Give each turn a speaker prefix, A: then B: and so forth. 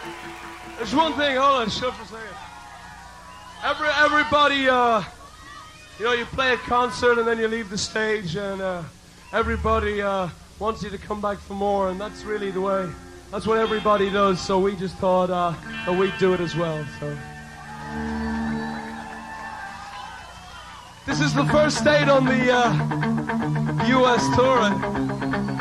A: There's one thing, hold on, shut for a second. Everybody, you play a concert and then you leave the stage and everybody wants you to come back for more, and that's really the way. That's what everybody does, so we just thought that we'd do it as well. So this is the first date on the U.S. tour.